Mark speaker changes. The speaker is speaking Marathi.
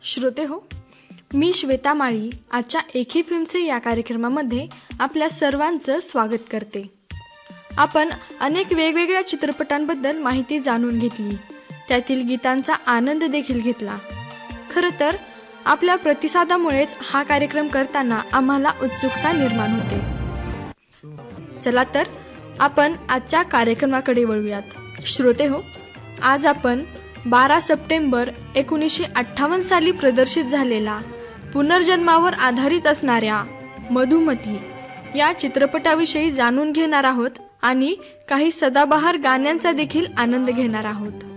Speaker 1: श्रोते हो, मी श्वेता माळी आजच्या एकी फिल्मचे या कार्यक्रमामध्ये आपल्या सर्वांचं स्वागत करते. आपण अनेक वेगवेगळ्या चित्रपटांबद्दल माहिती जाणून घेतली, त्यातील गीतांचा आनंद देखील घेतला. खरं तर आपल्या प्रतिसादामुळेच हा कार्यक्रम करताना आम्हाला उत्सुकता निर्माण होते. चला तर आपण आजच्या कार्यक्रमाकडे वळूयात. श्रोते हो, आज आपण 12 सप्टेंबर 1958 साली प्रदर्शित झालेला पुनर्जन्मावर आधारित असणाऱ्या मधुमती या चित्रपटाविषयी जाणून घेणार आहोत आणि काही सदाबहार गाण्यांचा देखील आनंद घेणार आहोत.